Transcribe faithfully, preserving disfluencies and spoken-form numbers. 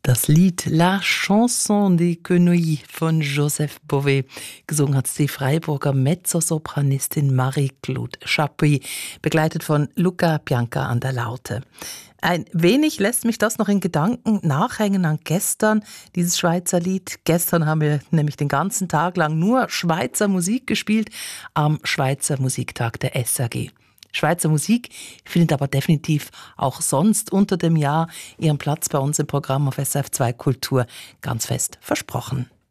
Das Lied La Chanson des Quenouilles von Joseph Bové. Gesungen hat die Freiburger Mezzosopranistin Marie-Claude Chapuis, begleitet von Luca Bianca an der Laute. Ein wenig lässt mich das noch in Gedanken nachhängen an gestern, dieses Schweizer Lied. Gestern haben wir nämlich den ganzen Tag lang nur Schweizer Musik gespielt am Schweizer Musiktag der S A G. Schweizer Musik findet aber definitiv auch sonst unter dem Jahr ihren Platz bei uns im Programm auf S R F zwei Kultur ganz fest versprochen.